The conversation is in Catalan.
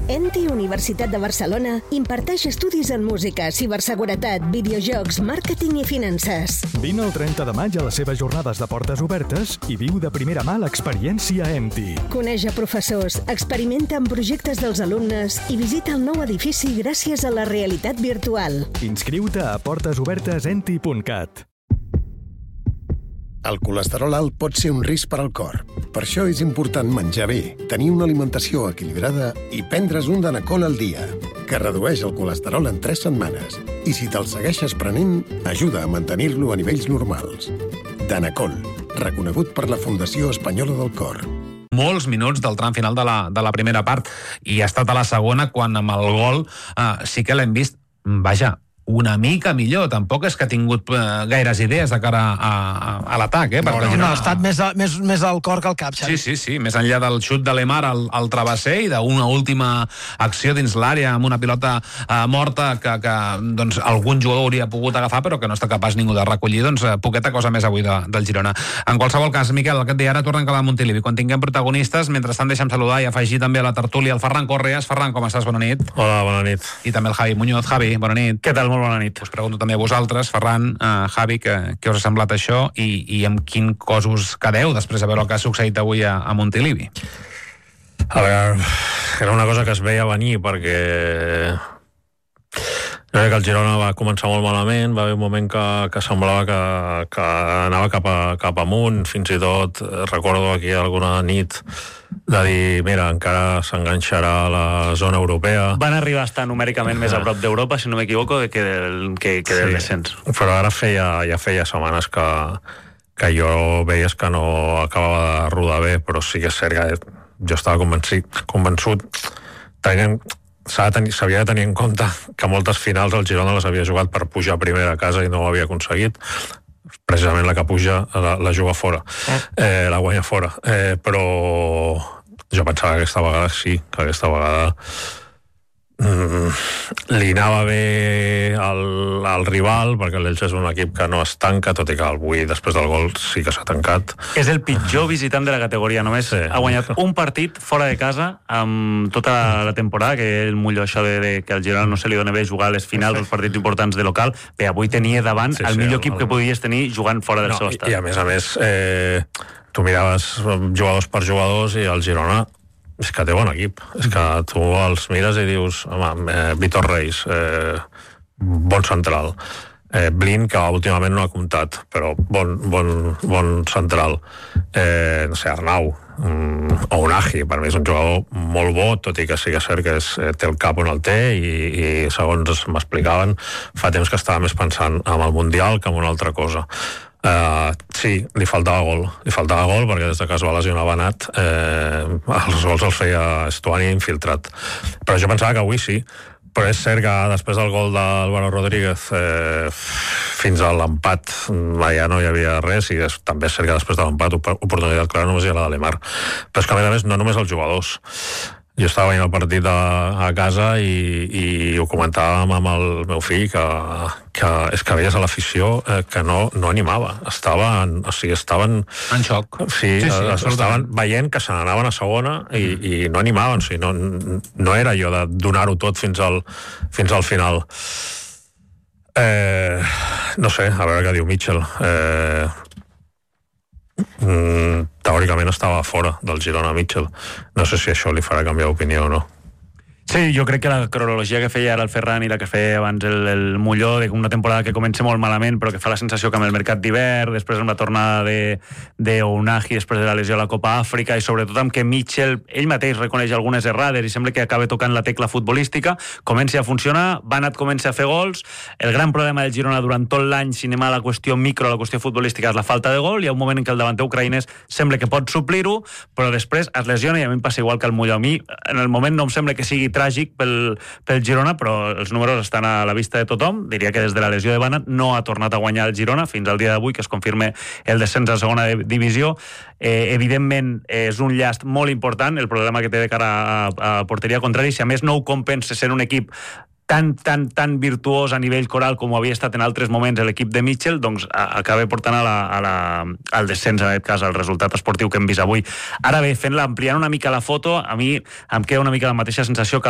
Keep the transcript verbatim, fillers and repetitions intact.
ENTI, Universitat de Barcelona, imparteix estudis en música, ciberseguretat, videojocs, màrqueting i finances. Vine el trenta de maig a les seves jornades de portes obertes i viu de primera mà l'experiència ENTI. Coneix a professors, experimenta amb projectes dels alumnes i visita el nou edifici gràcies a la realitat virtual. Inscriu-te a portes obertes enti punt cat. El colesterol alt pot ser un risc per al cor. Per això és important menjar bé, tenir una alimentació equilibrada i prendre's un Danacol al dia, que redueix el colesterol en tres setmanes. I si te'l segueixes prenent, ajuda a mantenir-lo a nivells normals. Danacol, reconegut per la Fundació Espanyola del Cor. Molts minuts del tram final de la, de la primera part i ha estat a la segona quan amb el gol eh, sí que l'hem vist, vaja, una mica millor. Tampoc és que ha tingut eh, gaires idees de cara a, a, a l'atac, eh? No, no, no, ha estat més, a, més, més al cor que al cap, Xavi. Sí, sí, sí. Més enllà del xut de Lemar al, al travesser i d'una última acció dins l'àrea amb una pilota eh, morta que, que doncs, algun jugador hauria pogut agafar però que no està capaç ningú de recollir. Doncs eh, poqueta cosa més avui de, del Girona. En qualsevol cas, Miquel, aquest dia ara tornem cap a Montilivi. Quan tinguem protagonistes, mentrestant deixem saludar i afegir també a la tertúlia el Ferran Correas. Ferran, com estàs? Bona nit. Hola, bona nit. I també el Javi Muñoz. Javi, bona nit. Què tal? Molt bona nit. Us pregunto també a vosaltres, Ferran, eh, Javi, que, què us ha semblat això i, i amb quin cos us quedeu després de veure el que ha succeït avui a, a Montilivi? A veure, era una cosa que es veia venir perquè jo crec que el Girona va començar molt malament, va haver un moment que, que semblava que, que anava cap, a, cap amunt, fins i tot recordo aquí alguna nit de dir, mira, encara s'enganxarà a la zona europea. Van arribar a estar numèricament més a prop d'Europa, si no m'equivoco, que del, que, que del sí, descens. Però ara feia, ja feia setmanes que, que jo veies que no acabava de rodar bé, però sí que és cert que jo estava convençut, convençut tenint, s'havia de tenir en compte que moltes finals el Girona les havia jugat per pujar primera a casa i no ho havia aconseguit. Precisament la que puja la, la juga fora, eh, la guanya fora. Eh, però jo pensava que aquesta vegada sí, que aquesta vegada mm, li anava bé al, al rival, perquè l'Elx és un equip que no es tanca, tot i que avui, després del gol, sí que s'ha tancat. És el pitjor visitant de la categoria, només sí. Ha guanyat un partit fora de casa amb tota la temporada, que el mullo això de, de que al Girona no se li dona bé jugar a les finals, els partits importants de local. Bé, avui tenia davant sí, el sí, millor equip el... que podies tenir jugant fora del no, seu estat. I, I a més a més, eh, tu miraves jugadors per jugadors i el Girona és que té bon equip. És que tu els mires i dius, home, eh, Vitor Reis, eh, bon central. Eh, Blin, que últimament no ha comptat, però bon, bon, bon central. Eh, no sé, Arnau, mm, o Unagi, per mi és un jugador molt bo, tot i que sí que és cert que és, eh, té el cap on el té i, i segons m'explicaven, fa temps que estava més pensant en el Mundial que en una altra cosa. Uh, sí, li faltava gol li faltava gol perquè des de que es va lesionar Banat eh, els gols els feia Estuani infiltrat, però jo pensava que avui sí, però és cert que després del gol d'Álvaro Rodríguez eh, fins a l'empat ja no hi havia res i és, també és cert que després de l'empat oportunitat clara només hi ha la de Lemar, però és que a més a més no només els jugadors. Jo estava veient el partit a, a casa i, i ho comentàvem amb el meu fill que, que és que veies a l'afició eh, que no, no animava, estaven, o sigui, estaven en xoc. Sí, sí, sí, estaven veient que se n'anaven a segona i, mm. i no animaven, o sigui, no, no era allò de donar-ho tot fins al, fins al final. Eh, no sé, a veure què diu Mitchell. Eh, Mm, teòricament estava fora del Girona Mitchell. No sé si això li farà canviar d'opinió o no. Sí, jo crec que la cronologia que feia ara el Ferran i la que feia abans el, el Molló, de una temporada que comença molt malament, però que fa la sensació que amb el mercat d'hivern, després amb la tornada de, de Unagi, després de la lesió a la Copa Àfrica, i sobretot amb que Mitchell, ell mateix reconeix algunes errades i sembla que acaba tocant la tecla futbolística, comença a funcionar, Banat comença a fer gols, el gran problema del Girona durant tot l'any, si anem a la qüestió micro, la qüestió futbolística, és la falta de gol, hi ha un moment en què el davanter ucraïnès sembla que pot suplir-ho, però després es lesiona i a mi em passa igual que el Molló. A mi, en el moment no em sembla que sigui tràgic pel, pel Girona, però els números estan a la vista de tothom. Diria que des de la lesió de Banat no ha tornat a guanyar el Girona fins al dia d'avui, que es confirme el descens a segona divisió. Eh, evidentment és un llast molt important el problema que té de cara a, a porteria contrari, si a més no ho compensa sent un equip tan, tan, tan virtuós a nivell coral com ho havia estat en altres moments l'equip de Mitchell, doncs a, acaba portant a la, a la, al descens, en aquest cas, al resultat esportiu que hem vist avui. Ara bé, fent-la, ampliant una mica la foto, a mi em queda una mica la mateixa sensació que